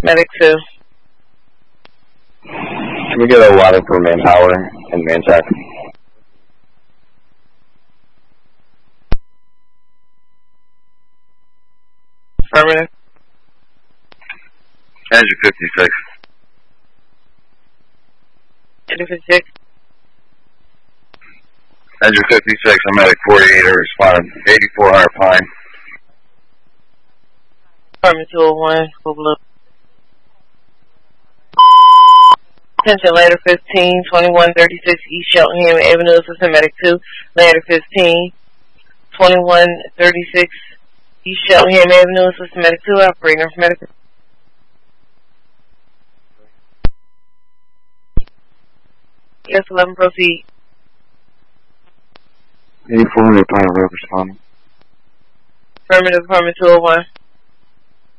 Medic 2. Can we get a water for manpower and Mantac? Affirmative. Engine 56. Engine 56. Engine 56, I'm at 48, responding 8400 Pine. Affirmative 201, full blue. Attention, ladder 15, 2136 East Cheltenham Avenue, Assistant Medic 2. Ladder 15, 2136 East Cheltenham Avenue, Assistant Medic 2. Operator, Medic. Yes, 11, proceed. 8400 Pine, road responding. Affirmative, Affirmative 201.